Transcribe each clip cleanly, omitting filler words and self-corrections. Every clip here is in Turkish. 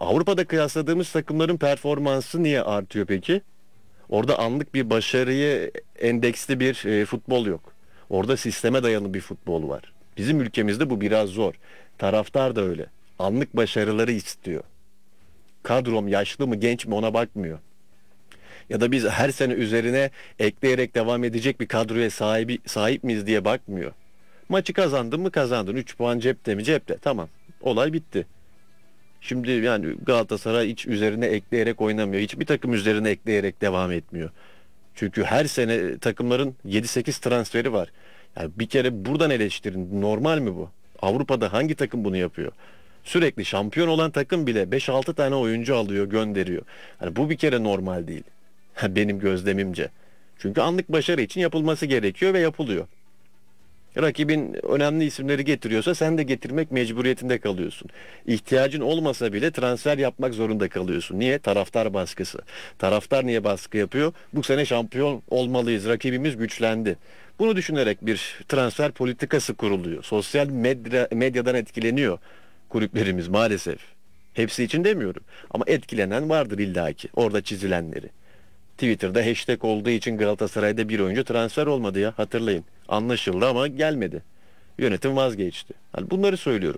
Avrupa'da kıyasladığımız takımların performansı niye artıyor peki? Orada anlık bir başarıyı endeksli bir futbol yok. Orada sisteme dayalı bir futbol var. Bizim ülkemizde bu biraz zor. Taraftar da öyle. Anlık başarıları istiyor. Kadrom yaşlı mı genç mi ona bakmıyor. Ya da biz her sene üzerine ekleyerek devam edecek bir kadroya sahip miyiz diye bakmıyor. Maçı kazandın mı kazandın. 3 puan cepte mi cepte. Tamam. Olay bitti. Şimdi yani Galatasaray hiç üzerine ekleyerek oynamıyor. Hiçbir takım üzerine ekleyerek devam etmiyor. Çünkü her sene takımların 7-8 transferi var. Yani bir kere buradan eleştirin. Normal mi bu? Avrupa'da hangi takım bunu yapıyor? Sürekli şampiyon olan takım bile 5-6 tane oyuncu alıyor, gönderiyor. Yani bu bir kere normal değil. Benim gözlemimce. Çünkü anlık başarı için yapılması gerekiyor ve yapılıyor. Rakibin önemli isimleri getiriyorsa sen de getirmek mecburiyetinde kalıyorsun. İhtiyacın olmasa bile transfer yapmak zorunda kalıyorsun. Niye? Taraftar baskısı. Taraftar niye baskı yapıyor? Bu sene şampiyon olmalıyız. Rakibimiz güçlendi. Bunu düşünerek bir transfer politikası kuruluyor. Sosyal medyadan etkileniyor kulüplerimiz maalesef. Hepsi için demiyorum. Ama etkilenen vardır illaki. Orada çizilenleri. Twitter'da hashtag olduğu için Galatasaray'da bir oyuncu transfer olmadı ya, hatırlayın. Anlaşıldı ama gelmedi. Yönetim vazgeçti. Hani bunları söylüyorum.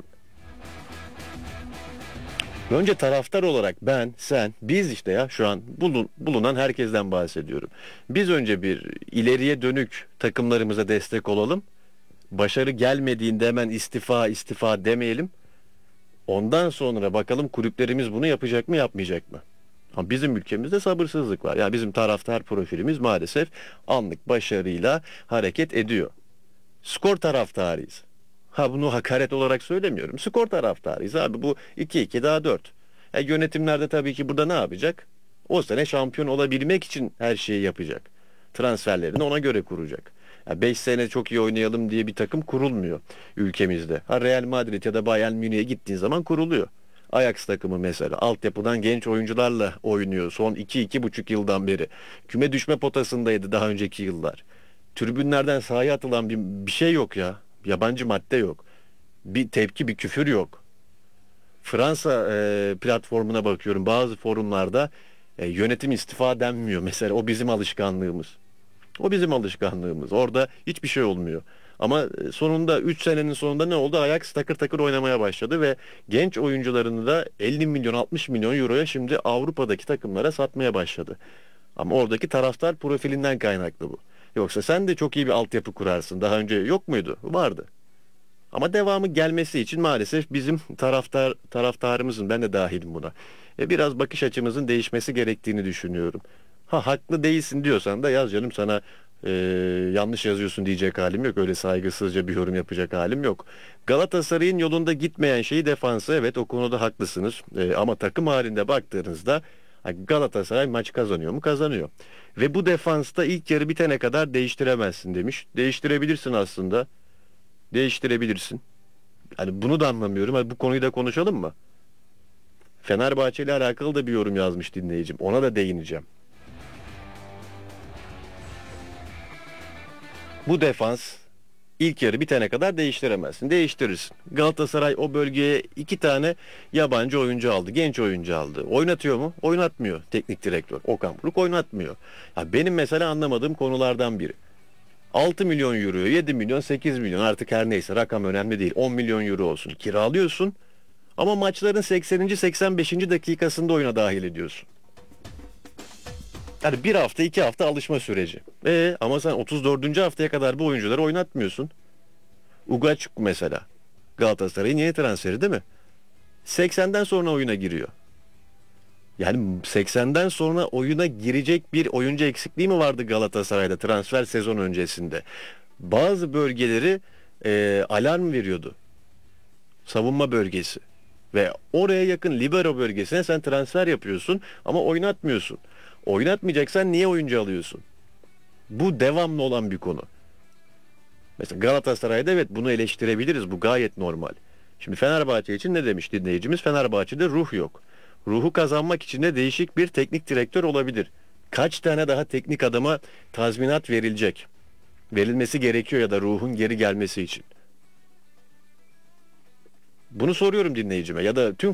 Önce taraftar olarak ben, sen, biz işte ya şu an bulunan herkesten bahsediyorum. Biz önce bir ileriye dönük takımlarımıza destek olalım. Başarı gelmediğinde hemen istifa demeyelim. Ondan sonra bakalım kulüplerimiz bunu yapacak mı yapmayacak mı? Ama bizim ülkemizde sabırsızlık var. Yani bizim taraftar profilimiz maalesef anlık başarıyla hareket ediyor. Skor taraftarıyız. Ha bunu hakaret olarak söylemiyorum. Skor taraftarıyız abi. Bu 2-2 daha 4. Yönetimlerde tabii ki burada ne yapacak? O sene şampiyon olabilmek için her şeyi yapacak. Transferlerini ona göre kuracak. 5 sene çok iyi oynayalım diye bir takım kurulmuyor ülkemizde. Ha Real Madrid ya da Bayern Münih'e gittiğin zaman kuruluyor. Ajax takımı mesela altyapıdan genç oyuncularla oynuyor son 2-2,5 yıldan beri. Küme düşme potasındaydı daha önceki yıllar. Tribünlerden sahaya atılan bir şey yok ya. Yabancı madde yok. Bir tepki, bir küfür yok. Fransa platformuna bakıyorum bazı forumlarda yönetim istifa denmiyor. Mesela o bizim alışkanlığımız. O bizim alışkanlığımız. Orada hiçbir şey olmuyor. Ama sonunda 3 senenin sonunda ne oldu? Ajax takır takır oynamaya başladı ve genç oyuncularını da 50 milyon 60 milyon euroya şimdi Avrupa'daki takımlara satmaya başladı. Ama oradaki taraftar profilinden kaynaklı bu. Yoksa sen de çok iyi bir altyapı kurarsın. Daha önce yok muydu? Vardı. Ama devamı gelmesi için maalesef bizim taraftarımızın, ben de dahilim buna. Biraz bakış açımızın değişmesi gerektiğini düşünüyorum. Ha haklı değilsin diyorsan da yaz canım, sana yanlış yazıyorsun diyecek halim yok. Öyle saygısızca bir yorum yapacak halim yok. Galatasaray'ın yolunda gitmeyen şeyi defansı, evet o konuda haklısınız. Ama takım halinde baktığınızda Galatasaray maç kazanıyor mu? Kazanıyor. Ve bu defansta ilk yarı bitene kadar değiştiremezsin demiş. Değiştirebilirsin aslında. Değiştirebilirsin. Hani bunu da anlamıyorum. Hani bu konuyu da konuşalım mı? Fenerbahçe ile alakalı da bir yorum yazmış dinleyicim. Ona da değineceğim. Bu defans ilk yarı bitene kadar değiştiremezsin. Değiştirirsin. Galatasaray o bölgeye 2 tane yabancı oyuncu aldı. Genç oyuncu aldı. Oynatıyor mu? Oynatmıyor teknik direktör. Okan Buruk oynatmıyor. Ya benim mesela anlamadığım konulardan biri. 6 milyon euro, 7 milyon, 8 milyon, artık her neyse rakam önemli değil. 10 milyon euro olsun. Kiralıyorsun ama maçların 80. 85. dakikasında oyuna dahil ediyorsun. Yani bir hafta 2 hafta alışma süreci. Ama sen 34. haftaya kadar bu oyuncuları oynatmıyorsun. Ugachukwu mesela. Galatasaray'ın yeni transferi değil mi? 80'den sonra oyuna giriyor. Yani 80'den sonra oyuna girecek bir oyuncu eksikliği mi vardı Galatasaray'da transfer sezon öncesinde? Bazı bölgeleri alarm veriyordu. Savunma bölgesi. Ve oraya yakın libero bölgesine sen transfer yapıyorsun ama oynatmıyorsun. Oynatmayacaksan niye oyuncu alıyorsun? Bu devamlı olan bir konu. Mesela Galatasaray'da evet bunu eleştirebiliriz. Bu gayet normal. Şimdi Fenerbahçe için ne demiş dinleyicimiz? Fenerbahçe'de ruh yok. Ruhu kazanmak için de değişik bir teknik direktör olabilir. Kaç tane daha teknik adama tazminat verilecek? Verilmesi gerekiyor ya da ruhun geri gelmesi için. Bunu soruyorum dinleyicime ya da tüm